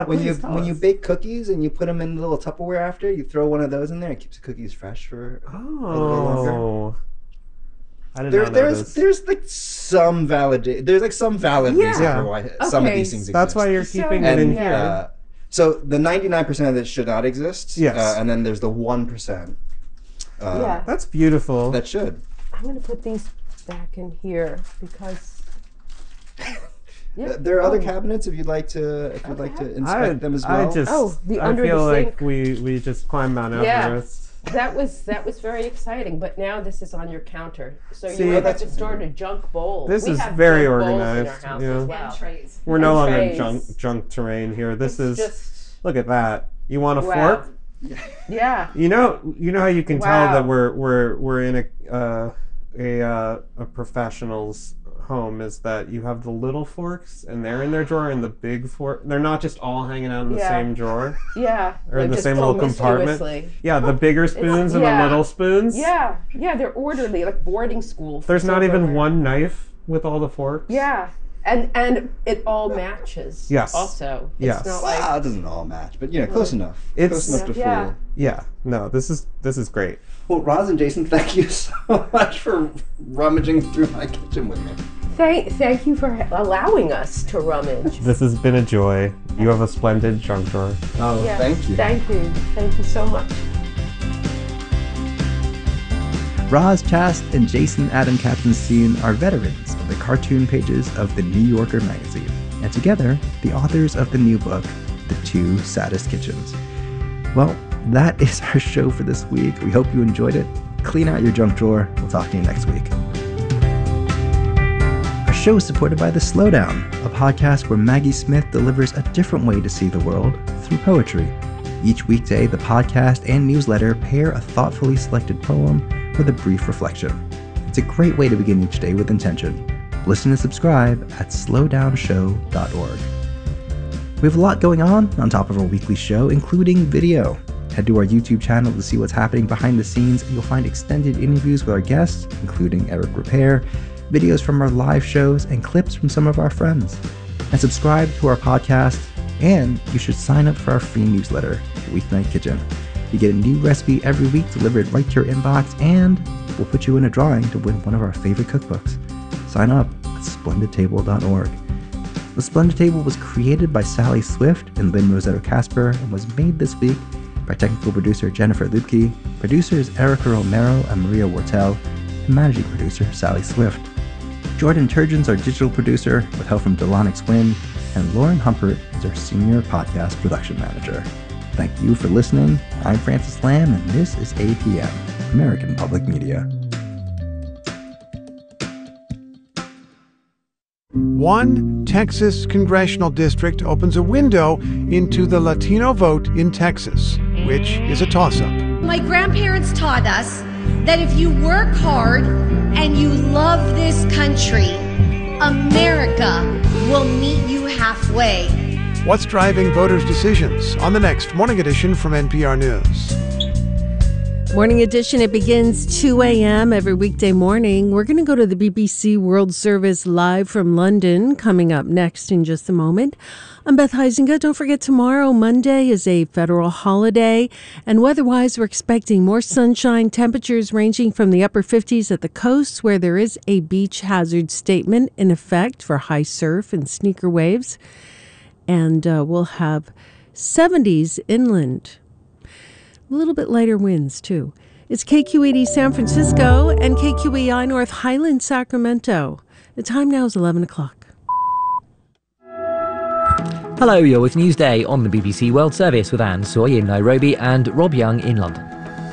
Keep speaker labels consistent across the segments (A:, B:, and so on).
A: Please tell
B: when you
A: us.
B: bake cookies and you put them in the little Tupperware after, you throw one of those in there. It keeps the cookies fresh for a little longer.
A: Oh, I did not know this.
B: There's like some valid reason
C: Yeah.
B: for
A: Yeah,
B: why some of
C: Okay.
B: these things
A: that's why
B: exist.
A: you're
C: So,
A: keeping it in
B: And
C: yeah.
A: here.
B: so the 99% of this should not exist.
A: Yes.
B: And then there's the 1%
C: Yeah.
A: That's beautiful.
B: that should.
C: I'm going to put these back in here because. Yeah.
B: There are other
C: Oh.
B: cabinets if you'd like to inspect them as
A: I
B: well.
A: just,
C: Oh,
A: I
C: under
A: feel
C: the
A: like
C: sink.
A: we just climbed Mount
C: Yeah.
A: Everest.
C: That was very exciting, but now this is on your counter, so
A: See,
C: you might have
B: that's-
C: to start a junk bowl.
A: This
C: We
A: is
C: have
A: very
C: junk bowls in
A: organized,
C: our house
A: yeah.
C: as
D: And
C: well.
D: trays.
A: We're no
C: And
A: longer
C: trays.
A: junk terrain here. This
C: It's
A: is
C: just
A: look at that. You want a
C: wow.
A: fork?
C: Yeah.
A: You know how you can tell
C: Wow.
A: that we're in a professional's home is that you have the little forks and they're in their drawer and the big fork they're not just all hanging out in the
C: Yeah.
A: same drawer
C: Yeah.
A: or in
C: They're
A: the
C: just
A: same little compartment.
C: promiscuously.
A: Yeah, the bigger spoons and the
C: yeah.
A: little spoons.
C: Yeah. Yeah. They're orderly, like boarding school.
A: There's not even
C: silverware.
A: one knife with all the forks.
C: Yeah. And it all matches.
A: Yes.
C: Also. It's
A: Yes.
C: not like
B: Wow, it doesn't all match, but close enough.
A: It's-
B: Close enough to
C: Yeah.
B: fool.
A: Yeah. No, this is great.
B: Well, Roz and Jason, thank you so much for rummaging through my kitchen with me.
C: thank you for allowing us to rummage.
A: This has been a joy. You have a splendid junk drawer.
B: Oh,
C: Yeah.
B: thank you.
C: Thank you. Thank you so much.
E: Roz Chast and Jason Adam Katzenstein are veterans of the cartoon pages of the New Yorker magazine, and together, the authors of the new book, The Two Saddest Kitchens. Well, that is our show for this week. We hope you enjoyed it. Clean out your junk drawer. We'll talk to you next week. Our show is supported by The Slowdown, a podcast where Maggie Smith delivers a different way to see the world through poetry. Each weekday, the podcast and newsletter pair a thoughtfully selected poem with a brief reflection. It's a great way to begin each day with intention. Listen and subscribe at slowdownshow.org. We have a lot going on top of our weekly show, including video. Head to our YouTube channel to see what's happening behind the scenes. You'll find extended interviews with our guests, including Eric Repair, videos from our live shows, and clips from some of our friends. And subscribe to our podcast, and you should sign up for our free newsletter, Weeknight Kitchen. You get a new recipe every week delivered right to your inbox, and we'll put you in a drawing to win one of our favorite cookbooks. Sign up at splendidtable.org. The Splendid Table was created by Sally Swift and Lynn Rossetto Casper and was made this week by technical producer Jennifer Lupke, producers Erica Romero and Maria Wortel, and managing producer Sally Swift. Jordan Turgeon's our digital producer with help from Delonix Wynn, and Lauren Humpert is our senior podcast production manager. Thank you for listening. I'm Francis Lamb, and this is APM, American Public Media.
F: One Texas congressional district opens a window into the Latino vote in Texas, which is a toss-up.
G: My grandparents taught us that if you work hard and you love this country, America will meet you halfway.
F: What's driving voters' decisions on the next Morning Edition from NPR News.
H: Morning Edition, it begins 2 a.m. every weekday morning. We're going to go to the BBC World Service live from London, coming up next in just a moment. I'm Beth Heisinga. Don't forget, tomorrow, Monday, is a federal holiday. And weather-wise, we're expecting more sunshine, temperatures ranging from the upper 50s at the coast, where there is a beach hazard statement in effect for high surf and sneaker waves. And we'll have 70s inland. A little bit lighter winds, too. It's KQED San Francisco and KQEI North Highland, Sacramento. The time now is 11 o'clock.
I: Hello, you're with Newsday on the BBC World Service with Anne Soy in Nairobi and Rob Young in London.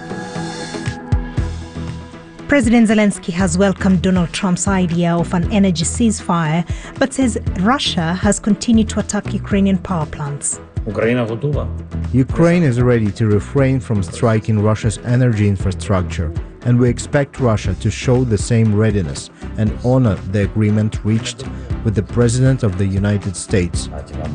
J: President Zelensky has welcomed Donald Trump's idea of an energy ceasefire, but says Russia has continued to attack Ukrainian power plants.
K: Ukraine is ready to refrain from striking Russia's energy infrastructure, and we expect Russia to show the same readiness and honor the agreement reached with the President of the United States.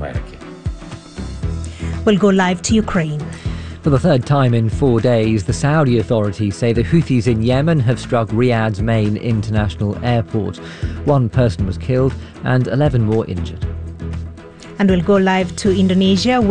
J: We'll go live to Ukraine.
I: For the third time in 4 days, the Saudi authorities say the Houthis in Yemen have struck Riyadh's main international airport. One person was killed and 11 more injured.
J: And we'll go live to Indonesia,